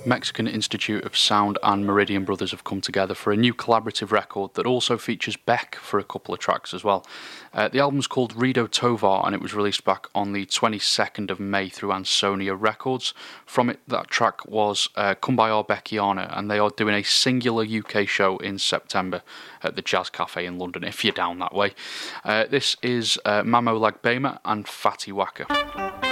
Mexican Institute of Sound and Meridian Brothers have come together for a new collaborative record that also features Beck for a couple of tracks as well. The album's called Rido Tovar and it was released back on the 22nd of May through Ansonia Records. From it, that track was Kumbaya Beckiana, and they are doing a singular UK show in September at the Jazz Cafe in London, if you're down that way. This is Mamo Lagbema and Fatty Waka.